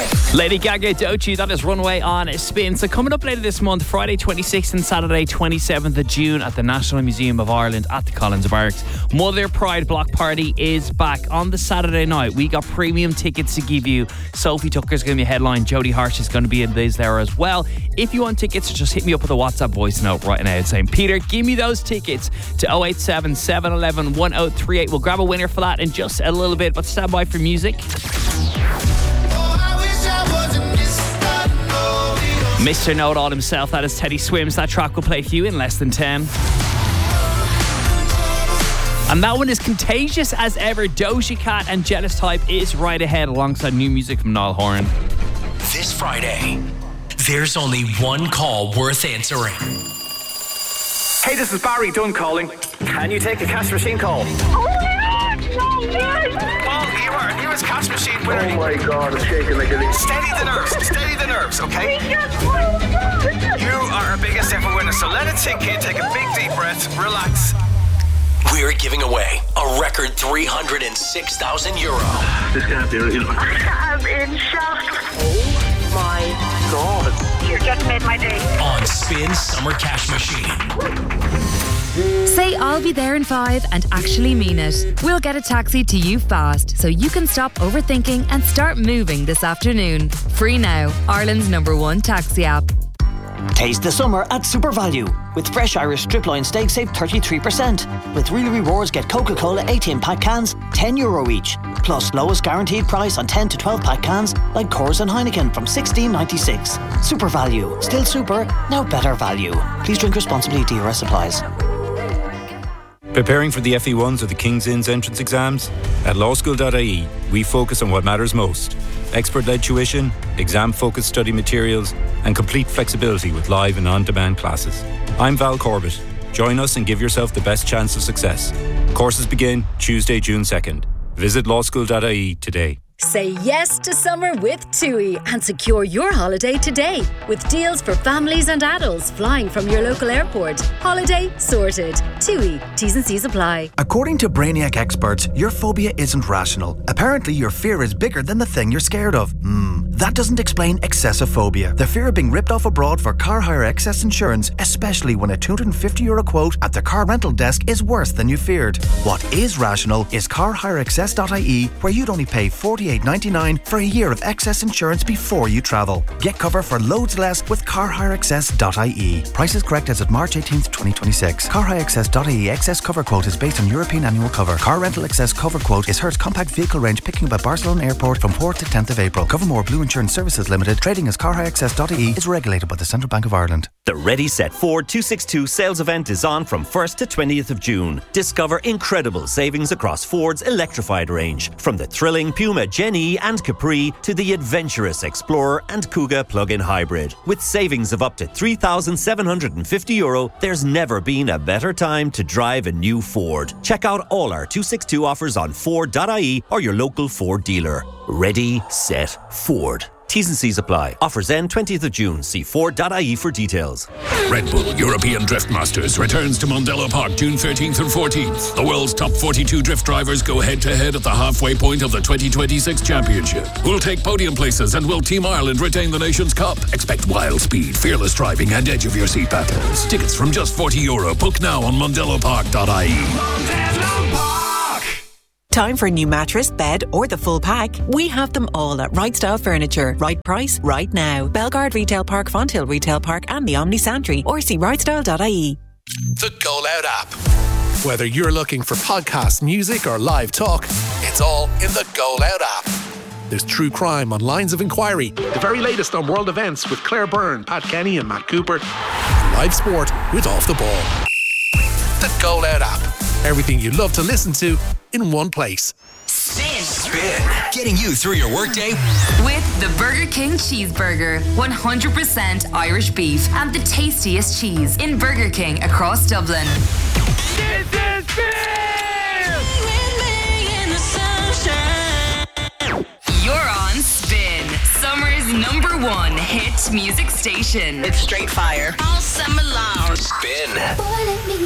Lady Gaga, Doechii, that is Runway on Spin. So coming up later this month, Friday 26th and Saturday 27th of June at the National Museum of Ireland at the Collins Barracks, Mother Pride Block Party is back. On the Saturday night, we got premium tickets to give you. Sophie Tucker's going to be a headline. Jodie Harsh is going to be in these there as well. If you want tickets, just hit me up with a WhatsApp voice note right now saying, Peter, give me those tickets to 087 711 1038. We'll grab a winner for that in just a little bit, but stand by for music. Mr. Know-It-All himself, that is Teddy Swims. That track will play for you in less than 10. And that one is contagious as ever. Doja Cat and Jealous Type is right ahead alongside new music from Niall Horan. This Friday, there's only one call worth answering. Hey, this is Barry Dunn calling. Can you take a cash machine call? Well, you was cash machine winner. Oh my God, it's shaking like a leaf. Steady the nerves, okay? You are our biggest ever winner, so let it sink in, take a big deep breath, relax. We're giving away a record €306,000. This can't be real. I'm in shock. Oh my God. You just made my day. On Spin Summer Cash Machine. Say I'll be there in 5 and actually mean it. We'll get a taxi to you fast so you can stop overthinking and start moving this afternoon. Free now, Ireland's #1 taxi app. Taste the summer at Super Value. With fresh Irish strip loin steak, save 33%. With Really Rewards, get Coca-Cola 18-pack cans, €10 each. Plus, lowest guaranteed price on 10 to 12-pack cans like Coors and Heineken from $16.96. Super Value. Still super, now better value. Please drink responsibly. DRS applies. Preparing for the FE1s or the King's Inns entrance exams? At lawschool.ie, we focus on what matters most. Expert-led tuition, exam-focused study materials, and complete flexibility with live and on-demand classes. I'm Val Corbett. Join us and give yourself the best chance of success. Courses begin Tuesday, June 2nd. Visit lawschool.ie today. Say yes to summer with TUI and secure your holiday today with deals for families and adults flying from your local airport. Holiday sorted. TUI. T's and C's apply. According to Brainiac experts, your phobia isn't rational. Apparently, your fear is bigger than the thing you're scared of. That doesn't explain excessive phobia. The fear of being ripped off abroad for car hire excess insurance, especially when a €250 quote at the car rental desk is worse than you feared. What is rational is carhireexcess.ie, where you'd only pay $48.99 for a year of excess insurance before you travel. Get cover for loads less with carhireexcess.ie. Price is correct as of March 18th, 2026. Carhireexcess.ie excess cover quote is based on European annual cover. Car rental excess cover quote is Hertz compact vehicle range picking up at Barcelona Airport from 4th to 10th of April. Covermore Blue Insurance Services Limited, trading as carhireexcess.ie, is regulated by the Central Bank of Ireland. The Ready Set Ford 262 sales event is on from 1st to 20th of June. Discover incredible savings across Ford's electrified range, from the thrilling Puma Gen E and Capri to the adventurous Explorer and Kuga plug-in hybrid. With savings of up to €3,750, there's never been a better time to drive a new Ford. Check out all our 262 offers on Ford.ie or your local Ford dealer. Ready, set, Ford. T's and C's apply. Offers end 20th of June. See Ford.ie for details. Red Bull European Drift Masters returns to Mondello Park June 13th and 14th. The world's top 42 drift drivers go head-to-head at the halfway point of the 2026 Championship. Who'll take podium places and will Team Ireland retain the Nations Cup? Expect wild speed, fearless driving and edge of your seat battles. Tickets from just €40. Book now on mondellopark.ie. Mondello Park! Time for a new mattress, bed or the full pack? We have them all at Right Style Furniture. Right price, right now. Belgard Retail Park, Fonthill Retail Park and the Omni Santry, or see rightstyle.ie. The Go Loud app. Whether you're looking for podcast, music or live talk, it's all in the Go Loud app. There's true crime on Lines of Inquiry, the very latest on world events with Claire Byrne, Pat Kenny and Matt Cooper, and live sport with Off the Ball. The Go Loud app. Everything you love to listen to in one place. Spin. Getting you through your workday with the Burger King Cheeseburger. 100% Irish beef and the tastiest cheese in Burger King across Dublin. This is Spin! You're on Spin, summer's #1 hit music station. It's straight fire. All summer long. Spin.